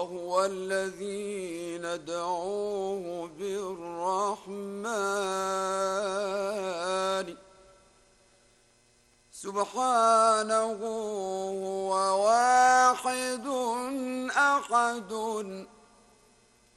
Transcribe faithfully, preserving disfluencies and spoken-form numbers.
وهو الذي ندعوه بالرحمن سبحانه هو واحد أحد